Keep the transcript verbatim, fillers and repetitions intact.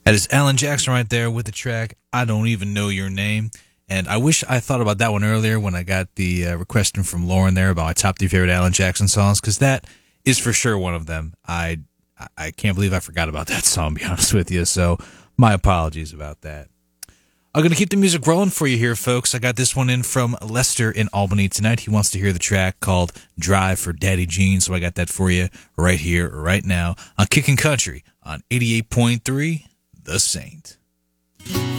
That is Alan Jackson right there with the track I Don't Even Know Your Name. And I wish I thought about that one earlier when I got the uh, request from Lauren there about my top three favorite Alan Jackson songs, because that is for sure one of them. I I can't believe I forgot about that song, to be honest with you, so my apologies about that. I'm going to keep the music rolling for you here, folks. I got this one in from Lester in Albany tonight. He wants to hear the track called Drive for Daddy Jean, so I got that for you right here, right now on Kickin' Country on eighty-eight point three The Saint.